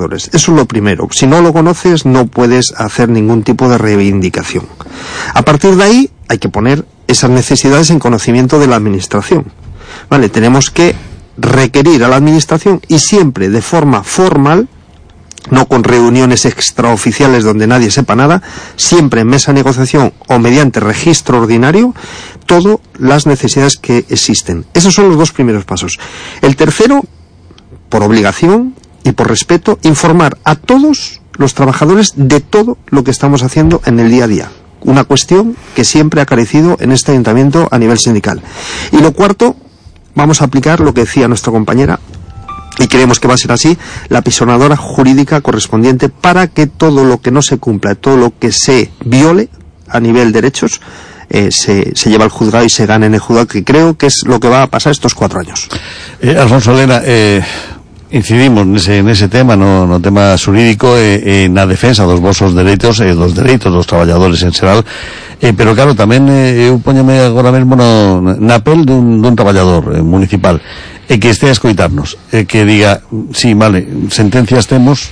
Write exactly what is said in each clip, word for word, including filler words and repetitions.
trabajadores. Eso es lo primero. Si no lo conoces, no puedes hacer ningún tipo de reivindicación. A partir de ahí, hay que poner esas necesidades en conocimiento de la administración. Vale, tenemos que requerir a la administración, y siempre de forma formal, no con reuniones extraoficiales donde nadie sepa nada, siempre en mesa de negociación o mediante registro ordinario, todas las necesidades que existen. Esos son los dos primeros pasos. El tercero, por obligación y por respeto, informar a todos los trabajadores de todo lo que estamos haciendo en el día a día. Una cuestión que siempre ha carecido en este ayuntamiento a nivel sindical. Y lo cuarto, vamos a aplicar lo que decía nuestra compañera, y creemos que va a ser así, la pisonadora jurídica correspondiente para que todo lo que no se cumpla, todo lo que se viole a nivel derechos, eh, se, se lleva al juzgado y se gane en el juzgado, que creo que es lo que va a pasar estos cuatro años. Eh, Alfonso Lena, eh, incidimos nese, nese tema, no, no tema xurídico, eh, eh, na defensa dos vosos dereitos, eh, dos dereitos dos traballadores en xeral, eh, pero claro, tamén eh, eu poñome agora mesmo no, na pel dun, dun traballador eh, municipal, e que este a escoitarnos, e que diga, sí, vale, sentencias temos,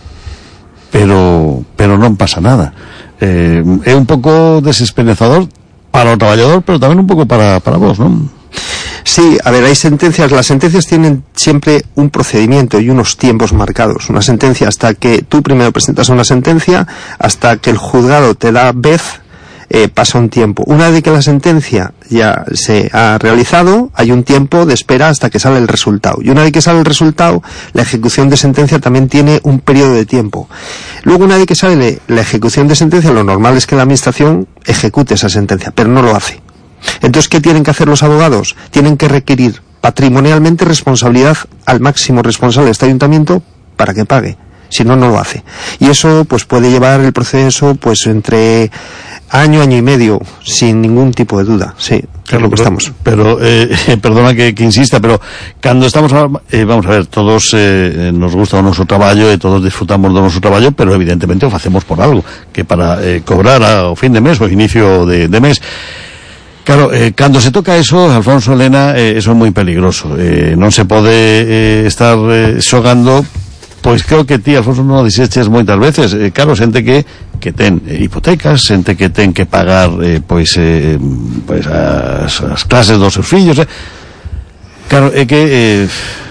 pero pero non pasa nada. Eh, é un pouco desesperanzador para o traballador, pero tamén un pouco para, para vos, non? Sí, a ver, hay sentencias, las sentencias tienen siempre un procedimiento y unos tiempos marcados. Una sentencia, hasta que tú primero presentas una sentencia, hasta que el juzgado te da vez, eh, pasa un tiempo. Una vez que la sentencia ya se ha realizado, hay un tiempo de espera hasta que sale el resultado. Y una vez que sale el resultado, la ejecución de sentencia también tiene un periodo de tiempo. Luego, una vez que sale la ejecución de sentencia, lo normal es que la administración ejecute esa sentencia, pero no lo hace. Entonces, ¿qué tienen que hacer los abogados? Tienen que requerir patrimonialmente responsabilidad al máximo responsable de este ayuntamiento para que pague. Si no, no lo hace. Y eso pues puede llevar el proceso pues entre año, año y medio, sin ningún tipo de duda. Sí, claro, que estamos. Pero, eh, perdona que, que insista, pero cuando estamos, eh, vamos a ver, todos eh, nos gusta o noso traballo e todos disfrutamos do noso traballo, pero evidentemente o facemos por algo, que para eh, cobrar ao fin de mes, o inicio de, de mes. Claro, eh, cando se toca eso, Alfonso Lena, eh, eso é moi peligroso. Eh, non se pode eh, estar eh, xogando. Pois creo que ti, Alfonso, non o dixeches moitas veces, eh, claro, xente que que ten eh, hipotecas, xente que ten que pagar eh, pois, eh, pois as, as clases dos seus fillos, eh. Claro, é que eh,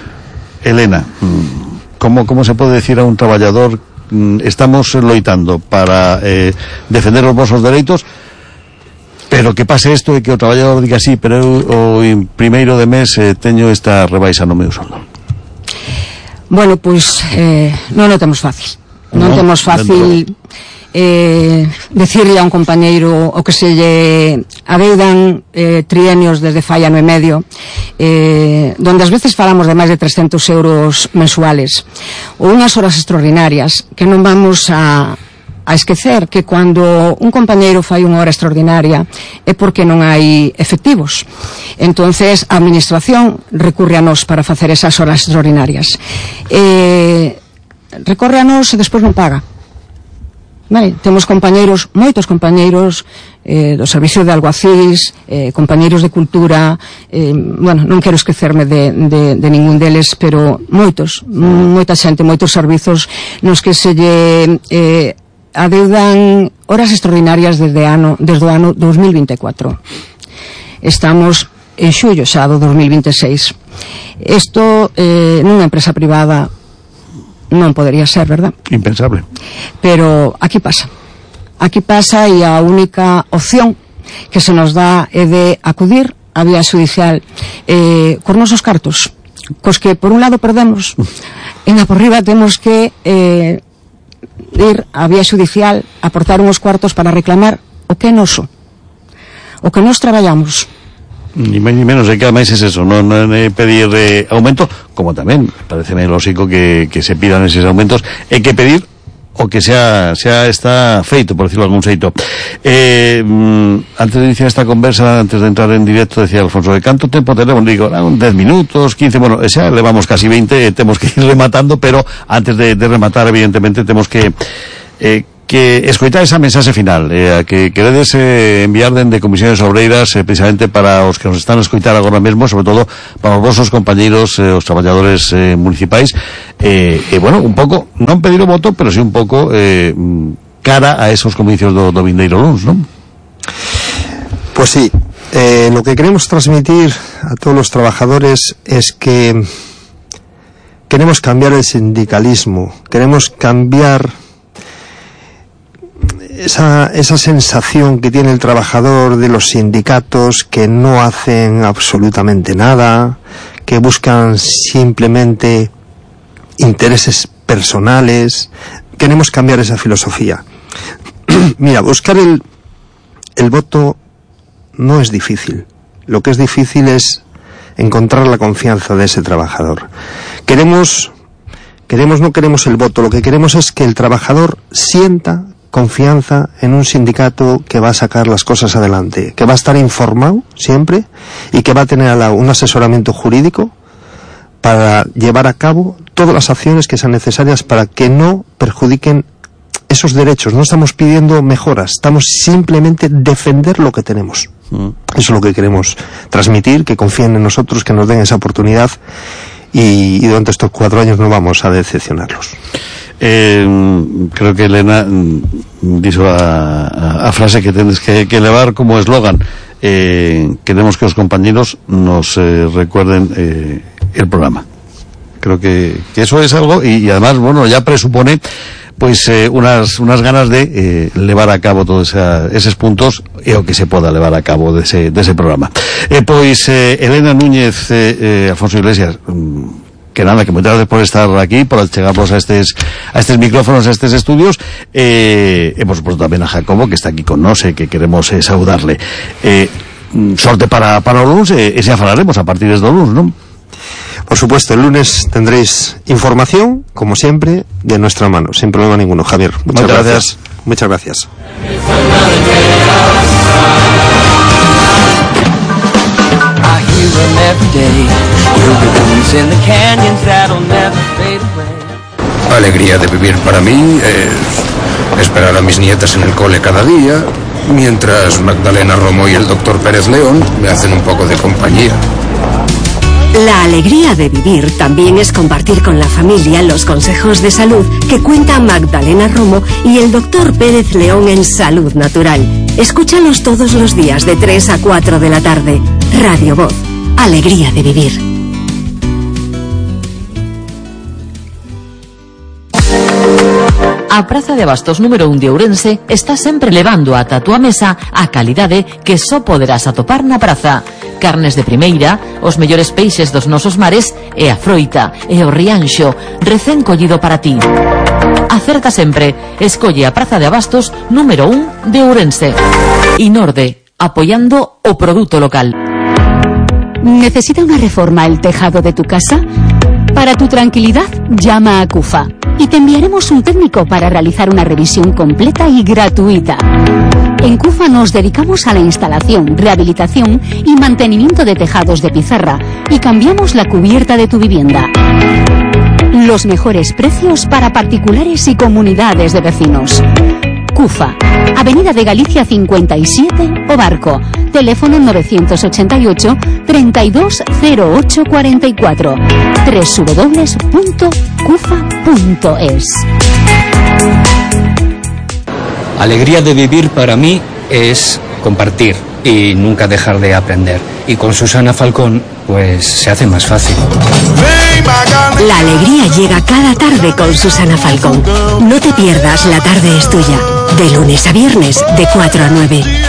Elena, como como se pode decir a un traballador, estamos loitando para eh, defender os vosos dereitos, pero que pase isto e que o traballador diga sí, pero eu o primeiro de mes eh, teño esta rebaixa no meu soldo. Bueno, pois eh, non o temos fácil. Non no, temos fácil eh, decirle a un compañeiro o que se lle adeudan eh, trienios desde fai ano e medio, eh, donde ás veces falamos de máis de trescentos euros mensuales, ou unhas horas extraordinarias, que non vamos a a esquecer que cando un compañeiro fai unha hora extraordinaria é porque non hai efectivos. Entonces a administración recurre a nós para facer esas horas extraordinarias. Eh, recorre a nós e despois non paga. Vale, temos compañeiros, moitos compañeiros eh, do servicio de alguacís, eh, compañeiros de cultura, eh, bueno, non quero esquecerme de, de, de ningún deles, pero moitos, moita xente, moitos servizos nos que se lle eh, adeudan horas extraordinarias desde ano desde o ano dos mil vinte e catro. Estamos en xullo xa do dos mil vinte e seis. Isto eh, nunha empresa privada non podería ser, verdad? Impensable. Pero aquí pasa. Aquí pasa e a única opción que se nos dá é de acudir á vía judicial eh, cos nosos cartos, cos que por un lado perdemos, e na por riba temos que eh, ir á vía judicial, aportar uns cuartos para reclamar o que é noso, o que nós traballamos. Ni máis ni menos, é que ademais é eso, non, non é pedir eh, aumento, como tamén pareceme lógico que, que se pidan eses aumentos, é que pedir o que xa, xa está feito, por decirlo algún xeito. Eh, antes de iniciar esta conversa, antes de entrar en directo, decía Alfonso, de canto tempo tenemos? Digo, dez minutos, quince, bueno, xa levamos casi veinte, temos que ir rematando, pero antes de, de rematar, evidentemente, temos que eh, que escoitar esa mensaxe final eh, que queredes eh, enviar dende Comisiones Obreiras eh, precisamente para os que nos están a escoitar agora mesmo, sobre todo para os vosos compañeiros, eh, os traballadores eh, municipais, e eh, eh, bueno, un pouco, non pedir o voto, pero sí un pouco eh, cara a esos comicios do, do vindeiro luns, non? Pues sí, eh, lo que queremos transmitir a todos los trabajadores es que queremos cambiar el sindicalismo, queremos cambiar esa, esa sensación que tiene el trabajador de los sindicatos que no hacen absolutamente nada, que buscan simplemente intereses personales. Queremos cambiar esa filosofía. Mira, buscar el, el voto no es difícil. Lo que es difícil es encontrar la confianza de ese trabajador. Queremos, queremos, no queremos el voto, lo que queremos es que el trabajador sienta confianza en un sindicato que va a sacar las cosas adelante, que va a estar informado siempre y que va a tener al lado un asesoramiento jurídico para llevar a cabo todas las acciones que sean necesarias para que no perjudiquen esos derechos. No estamos pidiendo mejoras, estamos simplemente defender lo que tenemos. Mm. Eso es lo que queremos transmitir, que confíen en nosotros, que nos den esa oportunidad y, y durante estos cuatro años no vamos a decepcionarlos. Eh, creo que Elena dijo a, a, a frase que tienes que, que elevar como eslogan. Eh, queremos que los compañeros nos eh, recuerden eh, el programa. Creo que, que eso es algo y, y además, bueno, ya presupone pues eh, unas unas ganas de eh, llevar a cabo todos esos puntos e o que se poda levar a cabo de ese, de ese programa. Eh, pois eh, Elena Núñez, eh, eh, Alfonso Iglesias, que nada, que muchas gracias por estar aquí, por llegarnos a estos a estos micrófonos, a estos estudios, eh, y por supuesto también a Jacobo, que está aquí con nosotros, que queremos eh, saludarle. Eh, sorte para, para o lunes, eh, e xa falaremos a partir de lunes, ¿no? Por supuesto, el lunes tendréis información, como siempre, de nuestra mano, sin problema ninguno. Javier, muchas, muchas gracias. gracias. Muchas gracias. Alegría de vivir para mí es esperar a mis nietas en el cole cada día, mientras Magdalena Romo y el doctor Pérez León me hacen un poco de compañía. La alegría de vivir también es compartir con la familia los consejos de salud que cuenta Magdalena Romo y el doctor Pérez León en Salud Natural. Escúchalos todos los días de tres a cuatro de la tarde. Radio Voz. Alegría de vivir. A Praza de Abastos número un de Ourense está sempre levando ata a túa mesa a calidade que só poderás atopar na praza. Carnes de primeira, os mellores peixes dos nosos mares e a froita e o rianxo recén collido para ti. Acerta sempre, escolle a Praza de Abastos número un de Ourense. Inorde, apoyando o produto local. ¿Necesita una reforma el tejado de tu casa? Para tu tranquilidad, llama a CUFA y te enviaremos un técnico para realizar una revisión completa y gratuita. En CUFA nos dedicamos a la instalación, rehabilitación y mantenimiento de tejados de pizarra y cambiamos la cubierta de tu vivienda. Los mejores precios para particulares y comunidades de vecinos. CUFA, Avenida de Galicia cincuenta y siete, O Barco, teléfono novecientos ochenta y ocho, treinta y dos cero ocho cuarenta y cuatro, doble u doble u doble u punto cufa punto es. Alegría de vivir para mí es compartir y nunca dejar de aprender. Y con Susana Falcón, pues se hace más fácil. La alegría llega cada tarde con Susana Falcón. No te pierdas La Tarde es Tuya, de lunes a viernes, de cuatro a nueve.